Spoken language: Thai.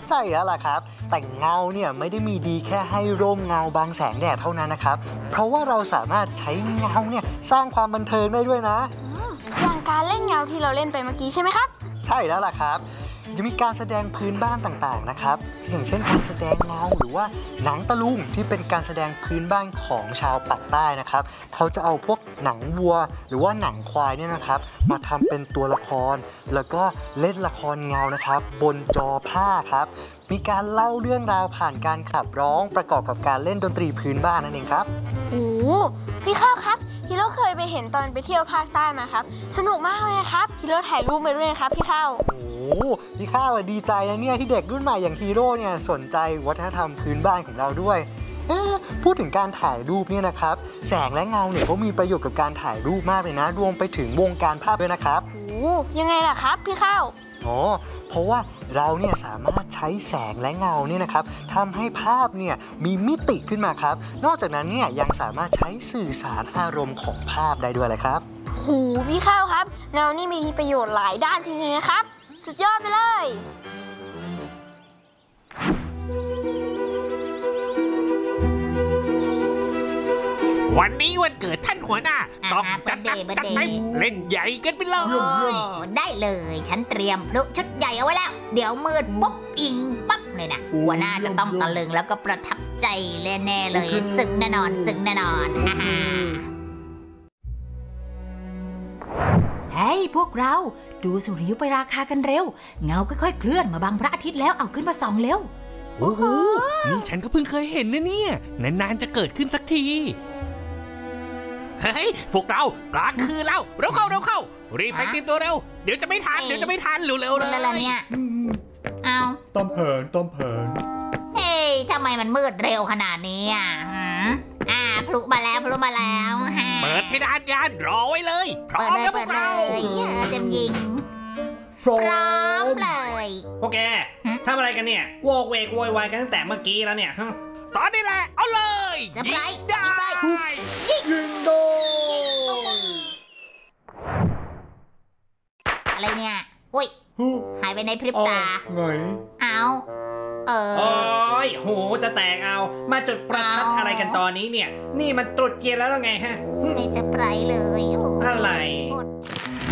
ใช่แล้วล่ะครับแต่เงาเนี่ยไม่ได้มีดีแค่ให้ร่มเงาบังแสงแดดเท่านั้นนะครับเพราะว่าเราสามารถใช้เงาเนี่ยสร้างความบันเทิงได้ด้วยนะอย่างการเล่นเงาที่เราเล่นไปเมื่อกี้ใช่ไหมครับใช่แล้วล่ะครับจะมีการแสดงพื้นบ้านต่างๆนะครับอย่างเช่นการแสดงเงาหรือว่าหนังตะลุงที่เป็นการแสดงพื้นบ้านของชาวปากใต้นะครับเขาจะเอาพวกหนังวัวหรือว่าหนังควายเนี่ยนะครับมาทำเป็นตัวละครแล้วก็เล่นละครเงานะครับบนจอผ้าครับมีการเล่าเรื่องราวผ่านการขับร้องประกอบกับการเล่นดนตรีพื้นบ้านนั่นเองครับโอ้พี่ข้าวครับฮีโร่เคยไปเห็นตอนไปเที่ยวภาคใต้มาครับสนุกมากเลยครับฮีโร่ถ่ายรูปไปด้วยครับพี่ข้าวพี่ข้าวดีใจนะเนี่ยที่เด็กรุ่นใหม่อย่างฮีโร่เนี่ยสนใจวัฒนธรรมพื้นบ้านของเราด้วยพูดถึงการถ่ายรูปเนี่ยนะครับแสงและเงาเนี่ยก็มีประโยชน์กับการถ่ายรูปมากเลยนะรวมไปถึงวงการภาพด้วยนะครับยังไงล่ะครับพี่ข้าวเพราะว่าเราเนี่ยสามารถใช้แสงและเงาเนี่ยนะครับทำให้ภาพเนี่ยมีมิติขึ้นมาครับนอกจากนั้นเนี่ยยังสามารถใช้สื่อสารอารมณ์ของภาพได้ด้วยเลยครับพี่ข้าวครับเงานี่มีประโยชน์หลายด้านจริงๆนะครับสุดยอดไปเลยวันนี้วันเกิดท่านหัวหน้าต้องจัดหนักจัดเต็มเล่นใหญ่กันไปเลยได้เลยฉันเตรียมพลุชุดใหญ่เอาไว้แล้วเดี๋ยวมืดปุ๊บอิงปั๊บเลยนะหัวหน้าจะต้องตะลึงแล้วก็ประทับใจแน่ๆเลยสึกแน่นอนสึกแน่นอนเฮ้ยพวกเราดูสุริยุปราคากันเร็วเงาค่อยๆเคลื่อนมาบังพระอาทิตย์แล้วเอาขึ้นมาส่องเร็วโอ้โหนี่ฉันก็เพิ่งเคยเห็นนะเนี่ยนานๆจะเกิดขึ้นสักทีเฮ้ยพวกเรากลางคืนแล้วเร็วเข้ารีบไปเตรียมตัวเร็วเดี๋ยวจะไม่ทันเร็วๆเลยเนี่ยเอาต้มเผินเฮ้ยทำไมมันมืดเร็วขนาดนี้พลุมาแล้วเปิดเพดานยานรอไว้เลยพร้อมแล้วพวกเราเต็มยิงพร้อมเลยพวกแกทำอะไรกันเนี่ยโวกเวกโวยวายกันตั้งแต่เมื่อกี้แล้วเนี่ยตอนนี้แหละเอาเลยยิงได้ยิงโดอะไรเนี่ยอุ้ยหายไปในพริบตาไงเอาโอ้ยโหจะแตกเอามาจุดประทัดอะไรกันตอนนี้เนี่ยนี่มันตรุษจีนแล้วหรือไงฮะไม่เซอร์ไพรส์เลยอะไร